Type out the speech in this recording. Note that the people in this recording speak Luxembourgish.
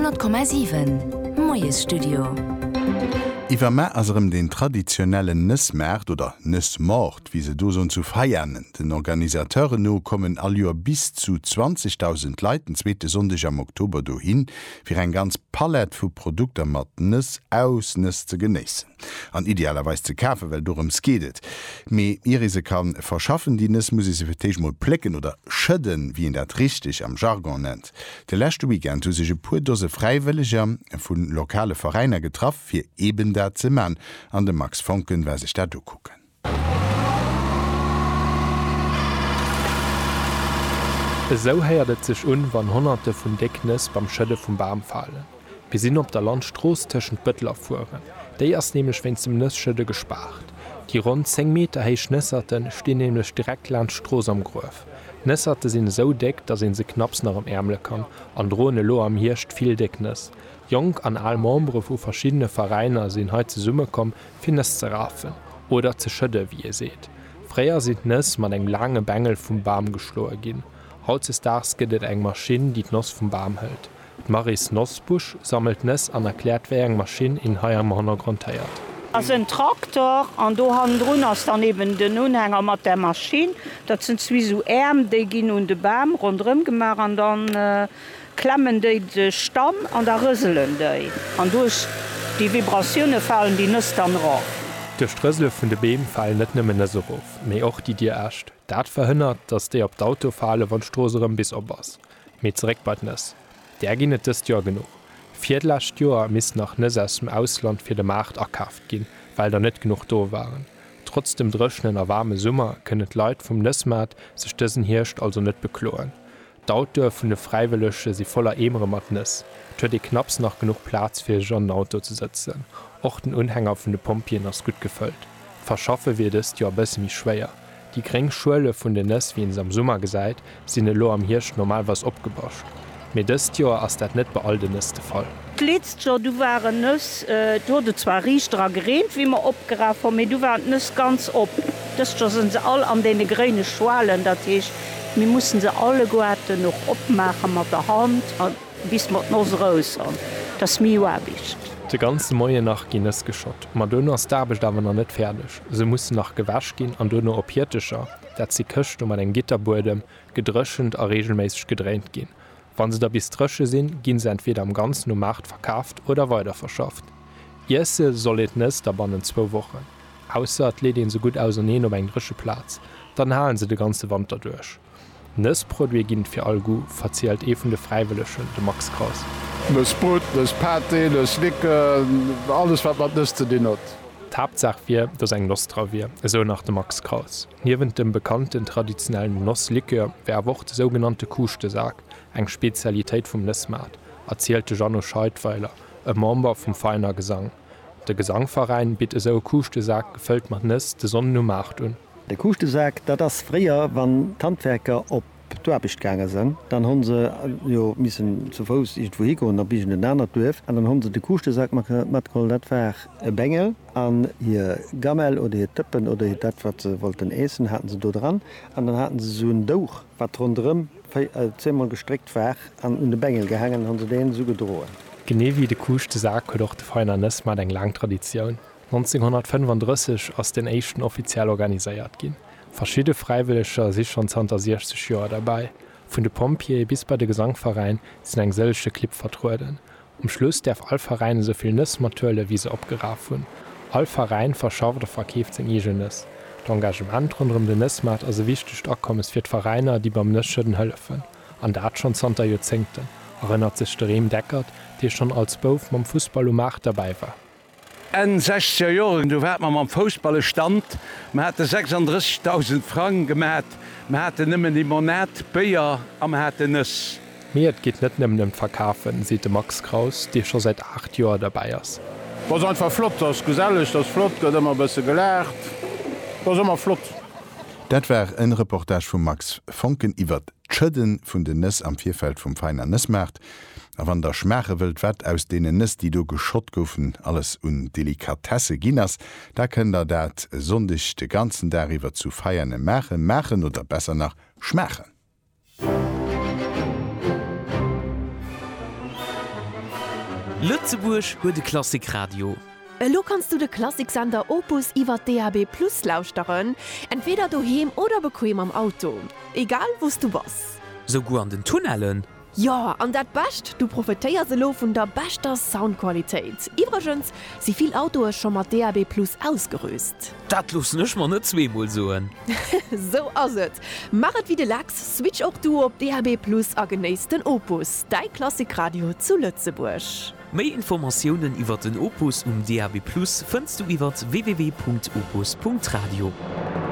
100,7 Moes Studio. Iwer mé asem den traditionellen Nëssmärt oder Nëssmord, wie se do so zu feiern. Den Organisateuren no kommen all Joer bis zu 20.000 Leuten zweete Sonndech am Oktober do hin, fir en ganz Palett vu Produkter mat Nëss aus Nëss ze geneessen. An idealerweis ze kafe, well dorem skedet. Mei Irise kann verschaffen die Nëss muss se firteich mod plecken oder schëdden, wie en dat richtig am Jargon nennt. De lächte Weekend hu sech e puer dose Freiwilliger vun lokale Vereiner getraff fir eben dat ze man an de Max Fonken wer sich dat do kucken. So heiert sech wann Hunderte vun Decknes beim Schëde vum Baum fallen. Wir sinn op der Landstroos tschen Bëttler fuhren. Déi ass nämlich wenn zum Nëssschëde gespart. Die rund 10 Meter heich Nësserten stehen nämlich direkt Landstroos am Grof. Nësserte sinn so deck, dat se knapps nach am Ärmle kann, an drohne Lo am Hirscht viel Decknes. Jong an all Membre vu verschiedene Vereiner sinn he ze Summe kom, fir Nëss ze rafen oder ze schëdde, wie ihr seht. Fréier sieht Nëss man eng lange Bengel vum Baum geschloe ginn. Haut is dars gedet eng Maschine, die d'Noss vum Baum hält. Maris Nossbusch sammelt Nëss an erklärt wer eng Maschine in Haier am Hintergrund heiert. Als ein Traktor an do han run ass daneben den Unhänger mat der Maschine, dat sind wie so Äm, déi ginn und de Baum rundrem gemar an dann klemmen déi de Stamm an der Rëselen déi. An duch die Vibrationune fallen die Nëss dann ra. De Strëssel vun de Beem fallen net nëmmen Nësse ruf, méi och die Dir ächt. Dat verhënnert, dats déi op d'Auto falle wann Stroserem bis op ass. Met zeréck bad Nëss. Der ginnet dëst Joer genug. Viertlacht Joer miss nach Nëss aus dem Ausland fir de Markt erkaft ginn, weil da net genug do waren. Trotz dem drëschen a warme Summer kënnet Leiit vum Nëssmat sech dëssen Hirscht also net bekloen. D'Autoer vun de Freiwillige si voller Emere mat Nëss. Huet de knapps noch genug Platz fir John Auto zu setzen. Och den Unhänger vun de Pompien ass gut gefëllt. Verschaffe wie dest Joer bësse mi schwéier. Die greng Schuele vun de Nëss wie ins am Summer gesäit, sinn e Lo am Hirsch normal was opgebascht. Me dëst Joer ass dat net bei all de Nëste fall. Letzt Jo du waren Nëss du zwar richstra gereint, wie man opgraf war, me du waren Nëss ganz op. Dëst Jo sind se all an dee grene Schwalen, dat hiich mir mussssen se alle Goete noch opmachen mat der Hand bis mat nos raus an. Das mi wabicht. De ganze Moie nach gin Nëss geschott. Ma dënners dabech dawer noch net fertigerdeg. Se mussssen nach Gewäsch gin an dënne opiertecher, dat ze köcht an en Gitterburdem gedrëschend a regelmäßig gedrängt gin. Wann se da bis Trësche sinn, ginn se entweder am ganzen um Markt verkauft oder weiter verschafft. Jesse sollet Nëss da bannen 2 Wochen. Ausser läden so gut aus neen op eng grische Platz, dann halen se de ganze Wand dadurch. Nëssproduit ginnt fir all gu, verzielt vun de Freiwilligen de Max Kraus. Das Brot, das Pate, das Licke, alles wat mat Nëste den not. Hauptsache wir, dass eng Nostra wir, so nach dem Max Kraus. Neben dem bekannten traditionellen Nosslikör wär woch de sogenannte Kuchtesack, eng Spezialität vom Nëssmat, erzählte Janno Scheidweiler, e Member vom Feiner Gesang. Der Gesangverein bitte so Kuchtesack gefällt mat Nëss de Sonne um 8 un. Der Kuchtesack, dat das frier, wann Handwerker op Dorbicht gange sind, dann haben sie müssen zu Fuß irgendwo hingehen, dann bisschen den anderen Dorf. Und dann haben sie die Kuchtesack mitgeholt, das war ein Bengel. Und hier Gammel oder hier Töppen oder hier das, was sie wollten essen, hatten sie da dran. Und dann hatten sie so ein Tuch, was rundherum 10-mal gestrickt war, an den Bengel gehangen und haben sie den so gedroht. Genau wie der Kuchtesack hat auch der Feiner Nëssmat eine lange Tradition. 1935 aus den ersten offiziell organisiert ging. Verschiedene Freiwilliger sind schon 20 Jahre dabei. Von den Pompier bis bei den Gesangverein sind eng selsche Klipp vertruden. Am Schluss darf all Vereine so viel Nëssmaterial wie sie abgeraf hun. All Verein verschafft oder verkauft sein eigenes. Das Engagement rund um den Nëssmat ist ein wichtiges Abkommen für die Vereine, die beim Nëssschëden helfen. An dat schon 20 Jahrzehnten. Erinnert sich der Rehm Deckert, der schon als Bof beim Fußball um 8 dabei war. En 16 Joren du werd man am Fußballe stand, man hat 36.000 Franken gemat, man hat nimmen die Monet Bier am hat Nëss. Mir geht net nimmen dem Verkaufen, sieht Max Kraus, der schon seit 8 Jahren dabei ist. Was einfach flott, das gesellig, das flott, gehört immer besser gelehrt. Was immer flott. Dat war en Reportage vum Max Fonken iwwer d'Schëdden vun de Nëss am Vierfeld vum Feiner Nëssmärt. A wann der Schmerche wild wett aus dee Nëss, die do geschott goufen, alles un Delikatesse ginnners, da kën der dat sonndech de ganzen deriwwer zu feierne Mächen oder besser nach Schmerchen. Lützeburg huet de Klassikradio. Lo kannst du de Klassiksender Opus iwwer DAB+ lauschteren, entweder doheem oder bequem am Auto. Egal wost du was. So go an den Tunnelen. Ja, an dat bascht, du profitéier se lo vun der bester Soundqualitéit. Iwergens si viel Autoer schon mat DAB+ ausgerüst. Dat los nech man net zweemol soen. So ass et. Machet wie de Lachs, switch auch du op DAB+ a genéisten Opus, dei Klassikradio zu Lützeburg. Méi Informationen iwwer den Opus DAB+ findst du iwwer www.opus.radio.